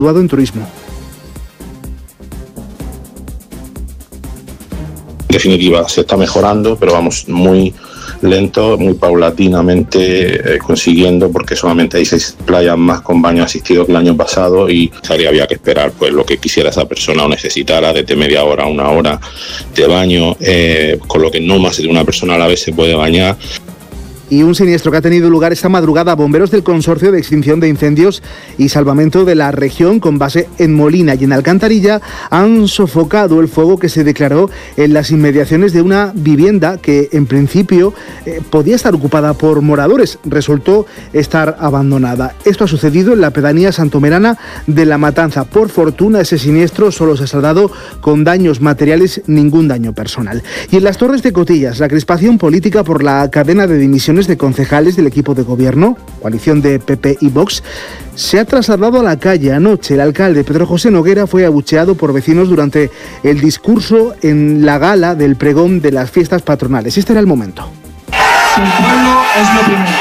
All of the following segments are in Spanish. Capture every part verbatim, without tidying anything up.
en turismo. En definitiva, se está mejorando, pero vamos muy lento, muy paulatinamente eh, consiguiendo, porque solamente hay seis playas más con baño asistido que el año pasado y había que esperar pues lo que quisiera esa persona o necesitara, desde media hora a una hora de baño, eh, con lo que no más de una persona a la vez se puede bañar. Y un siniestro que ha tenido lugar esta madrugada. Bomberos del Consorcio de Extinción de Incendios y Salvamento de la región, con base en Molina y en Alcantarilla, han sofocado el fuego que se declaró en las inmediaciones de una vivienda que en principio eh, podía estar ocupada por moradores. Resultó estar abandonada. Esto ha sucedido en la pedanía santomerana de La Matanza. Por fortuna, ese siniestro solo se ha saldado con daños materiales, ningún daño personal. Y en las Torres de Cotillas, la crispación política por la cadena de dimisiones de concejales del equipo de gobierno, coalición de P P y Vox, se ha trasladado a la calle. Anoche el alcalde Pedro José Noguera fue abucheado por vecinos durante el discurso en la gala del pregón de las fiestas patronales. Este era el momento. El pueblo es lo primero.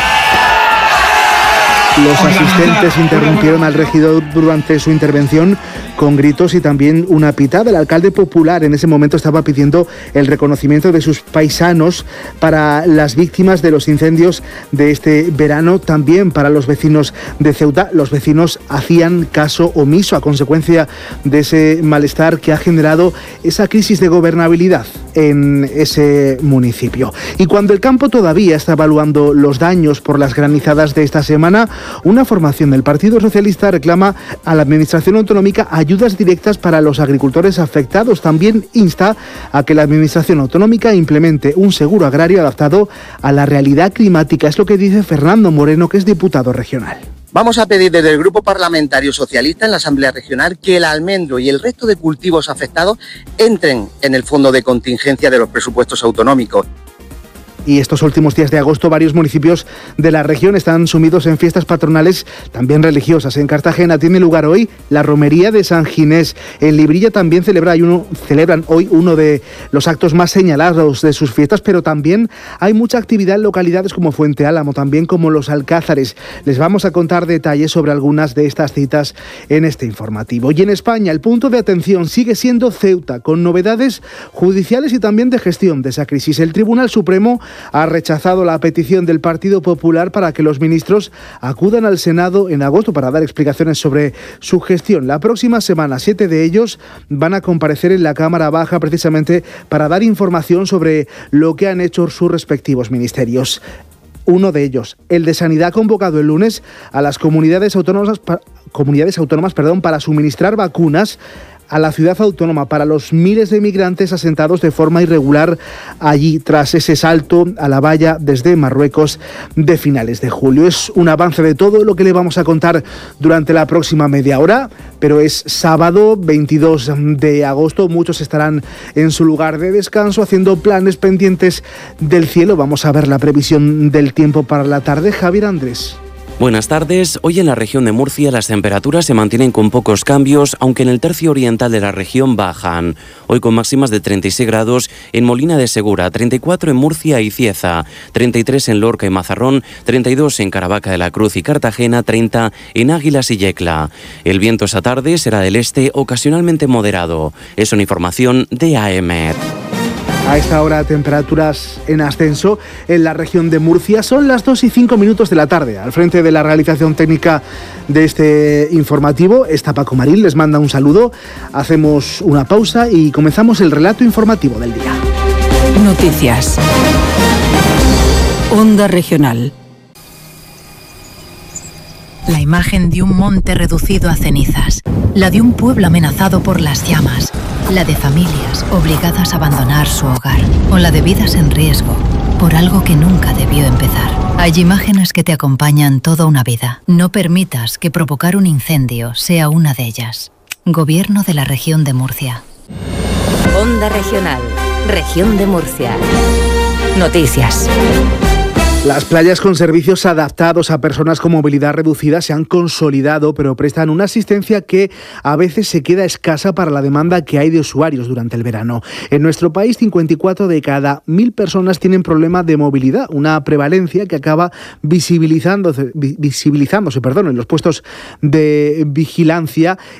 Los asistentes interrumpieron al regidor durante su intervención con gritos y también una pitada. El alcalde popular en ese momento estaba pidiendo el reconocimiento de sus paisanos para las víctimas de los incendios de este verano, también para los vecinos de Ceuta. Los vecinos hacían caso omiso a consecuencia de ese malestar que ha generado esa crisis de gobernabilidad en ese municipio. Y cuando el campo todavía está evaluando los daños por las granizadas de esta semana, una formación del Partido Socialista reclama a la Administración Autonómica ayudas directas para los agricultores afectados. También insta a que la Administración Autonómica implemente un seguro agrario adaptado a la realidad climática. Es lo que dice Fernando Moreno, que es diputado regional. Vamos a pedir desde el Grupo Parlamentario Socialista en la Asamblea Regional que el almendro y el resto de cultivos afectados entren en el fondo de contingencia de los presupuestos autonómicos. Y estos últimos días de agosto varios municipios de la región están sumidos en fiestas patronales también religiosas. En Cartagena tiene lugar hoy la romería de San Ginés. En Librilla también celebra uno, celebran hoy uno de los actos más señalados de sus fiestas, pero también hay mucha actividad en localidades como Fuente Álamo, también como Los Alcázares. Les vamos a contar detalles sobre algunas de estas citas en este informativo. Y en España el punto de atención sigue siendo Ceuta, con novedades judiciales y también de gestión de esa crisis. El Tribunal Supremo ha rechazado la petición del Partido Popular para que los ministros acudan al Senado en agosto para dar explicaciones sobre su gestión. La próxima semana, siete de ellos van a comparecer en la Cámara Baja precisamente para dar información sobre lo que han hecho sus respectivos ministerios. Uno de ellos, el de Sanidad, ha convocado el lunes a las comunidades autónomas, comunidades autónomas perdón, para suministrar vacunas a la ciudad autónoma para los miles de migrantes asentados de forma irregular allí tras ese salto a la valla desde Marruecos de finales de julio. Es un avance de todo lo que le vamos a contar durante la próxima media hora, pero es sábado veintidós de agosto, muchos estarán en su lugar de descanso haciendo planes pendientes del cielo. Vamos a ver la previsión del tiempo para la tarde. Javier Andrés. Buenas tardes. Hoy en la región de Murcia las temperaturas se mantienen con pocos cambios, aunque en el tercio oriental de la región bajan. Hoy con máximas de treinta y seis grados en Molina de Segura, treinta y cuatro en Murcia y Cieza, treinta y tres en Lorca y Mazarrón, treinta y dos en Caravaca de la Cruz y Cartagena, treinta en Águilas y Yecla. El viento esta tarde será del este, ocasionalmente moderado. Es una información de A E M E T. A esta hora temperaturas en ascenso en la región de Murcia. Son las dos y cinco minutos de la tarde. Al frente de la realización técnica de este informativo está Paco Marín. Les manda un saludo. Hacemos una pausa y comenzamos el relato informativo del día. Noticias. Onda Regional. La imagen de un monte reducido a cenizas, la de un pueblo amenazado por las llamas, la de familias obligadas a abandonar su hogar, o la de vidas en riesgo por algo que nunca debió empezar. Hay imágenes que te acompañan toda una vida. No permitas que provocar un incendio sea una de ellas. Gobierno de la Región de Murcia. Onda Regional, Región de Murcia. Noticias. Las playas con servicios adaptados a personas con movilidad reducida se han consolidado, pero prestan una asistencia que a veces se queda escasa para la demanda que hay de usuarios durante el verano. En nuestro país, cincuenta y cuatro de cada mil personas tienen problema de movilidad, una prevalencia que acaba visibilizándose, visibilizándose perdón, en los puestos de vigilancia